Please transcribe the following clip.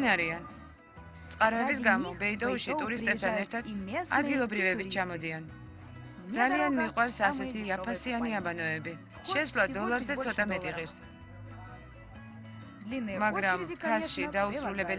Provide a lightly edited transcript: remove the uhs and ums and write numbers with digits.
არიან. წყაროების გამო ბეიდოუში ტურისტებთან ერთად ადგილობრივებიც ჩამოდიან. ძალიან მიყვარს ასეთი იაფასიანი აბანოები. შესვლა $1-ზე ცოტა მეტი ღირს. მაგრამ ქასში დაუსრულებელი